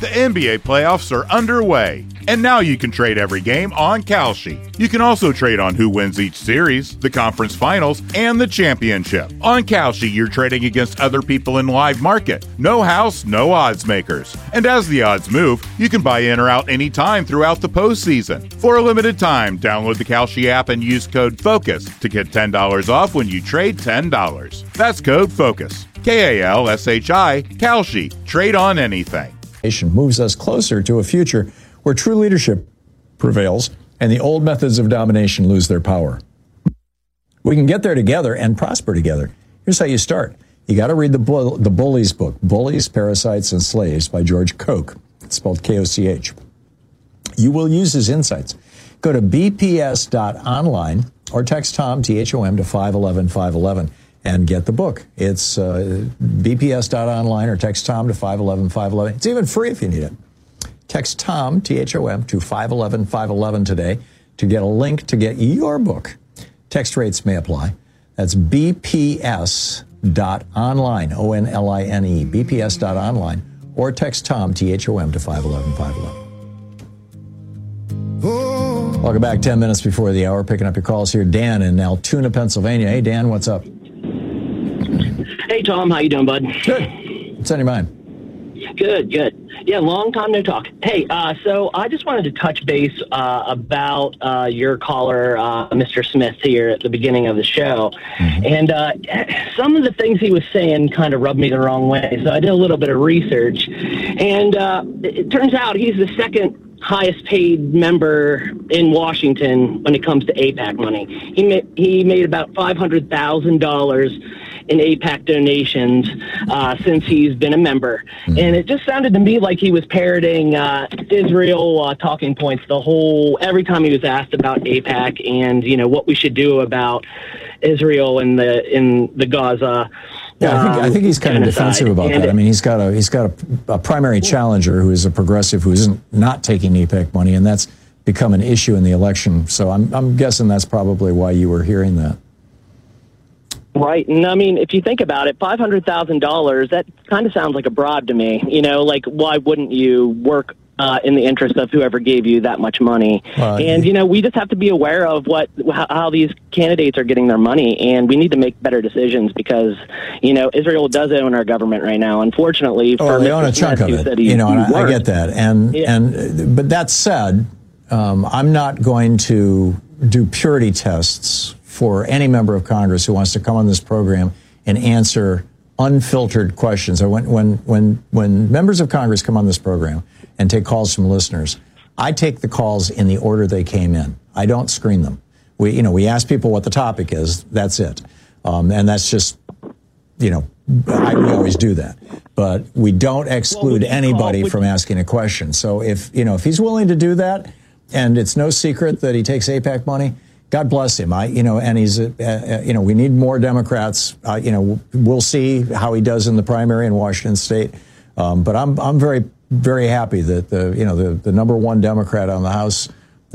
The NBA playoffs are underway, and now you can trade every game on Kalshi. You can also trade on who wins each series, the conference finals, and the championship. On Kalshi, you're trading against other people in live market. No house, no odds makers. And as the odds move, you can buy in or out anytime throughout the postseason. For a limited time, download the Kalshi app and use code FOCUS to get $10 off when you trade $10. That's code FOCUS. Kalshi, Kalshi. Trade on anything. Moves us closer to a future where true leadership prevails and the old methods of domination lose their power. We can get there together and prosper together. Here's how you start. You got to read the Bullies book, Bullies, Parasites, and Slaves by George Koch. It's spelled K-O-C-H. You will use his insights. Go to bps.online or text Tom, T-H-O-M, to 511-511 and get the book. It's bps.online or text Tom to 511-511. It's even free if you need it. Text Tom, T-H-O-M, to 511-511 today to get a link to get your book. Text rates may apply. That's bps.online, O-N-L-I-N-E, bps.online, or text Tom, T-H-O-M, to 511-511. Welcome back. 10 minutes before the hour, picking up your calls here. Dan in Altoona, Pennsylvania. Hey, Dan, what's up? Hey, Tom. How you doing, bud? Good. What's on your mind? Good. Yeah, long time no talk. Hey, so I just wanted to touch base about your caller, Mr. Smith, here at the beginning of the show. Mm-hmm. And some of the things he was saying kind of rubbed me the wrong way. So I did a little bit of research. And it turns out he's the second highest paid member in Washington when it comes to AIPAC money. He made about $500,000 in AIPAC donations since he's been a member. And it just sounded to me like he was parroting Israel talking points every time he was asked about AIPAC and, what we should do about Israel in the Gaza. Yeah, I think he's kind of defensive about that. I mean, he's got a primary challenger who is a progressive who isn't not taking AIPAC money, and that's become an issue in the election. So I'm guessing that's probably why you were hearing that. Right. And I mean, if you think about it, $500,000, that kind of sounds like a bribe to me. Like, why wouldn't you work in the interest of whoever gave you that much money? And, we just have to be aware of how these candidates are getting their money, and we need to make better decisions because, Israel does own our government right now. Unfortunately, they own a chunk of it. I get that. But that said, I'm not going to do purity tests for any member of Congress who wants to come on this program and answer unfiltered questions. When members of Congress come on this program and take calls from listeners, I take the calls in the order they came in. I don't screen them. We ask people what the topic is. That's it. And that's just, we always do that. But we don't exclude anybody from asking a question. So if he's willing to do that, and it's no secret that he takes AIPAC money, God bless him. And he's, we need more Democrats. We'll see how he does in the primary in Washington State. But I'm very, very happy that the number one Democrat on the House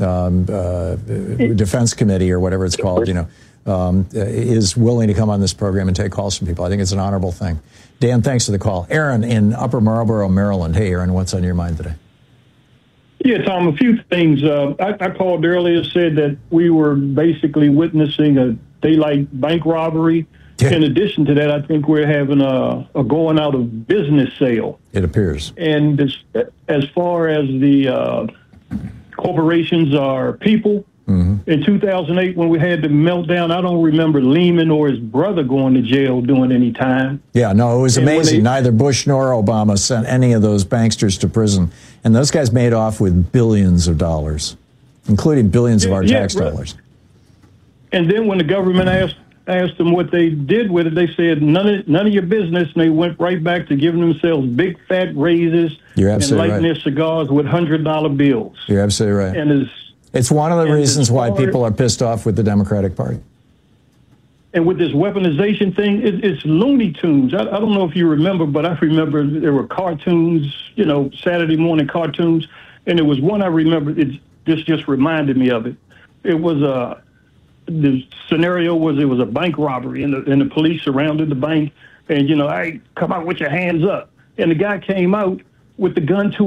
Defense Committee or whatever it's called, is willing to come on this program and take calls from people. I think it's an honorable thing. Dan, thanks for the call. Aaron in Upper Marlboro, Maryland. Hey, Aaron, what's on your mind today? Yeah, Tom, a few things. I called earlier, said that we were basically witnessing a daylight bank robbery. Yeah. In addition to that, I think we're having a going out of business sale. It appears. And as far as the corporations are people, in 2008 when we had the meltdown, I don't remember Lehman or his brother going to jail doing any time. Yeah, no, it was amazing. Neither Bush nor Obama sent any of those banksters to prison. And those guys made off with billions of dollars, including billions of our tax dollars. And then when the government asked them what they did with it, they said, none of your business. And they went right back to giving themselves big, fat raises and lighting their cigars with $100 bills. You're absolutely right. And it's one of the reasons why people are pissed off with the Democratic Party. And with this weaponization thing, it's Looney Tunes. I don't know if you remember, but I remember there were cartoons, Saturday morning cartoons. And there was one I remember, this just reminded me of it. It was the scenario was it was a bank robbery, and the police surrounded the bank, and, hey, come out with your hands up. And the guy came out with the gun to